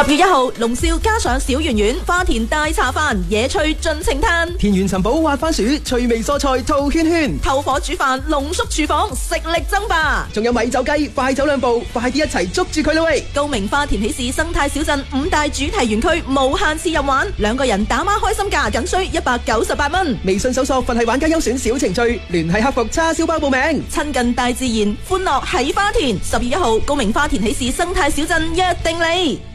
10月1號，龍少加上小圓圓，花田大茶飯，野趣盡情嘆。 田園尋寶滑番薯，趣味蔬菜套圈圈。 透火煮飯，濃縮廚房，食力爭霸。 仲有米酒雞，快走兩步，快啲一齊捉住佢啦喂！ 高明花田喜事生態小鎮5大主題園區無限次入玩，2個人打孖開心價僅需198蚊。 微信搜索佛系玩家優選小程序，聯繫客服叉燒包報名。 親近大自然，歡樂喺花田。10月1號，高明花田喜事生態小鎮約定你。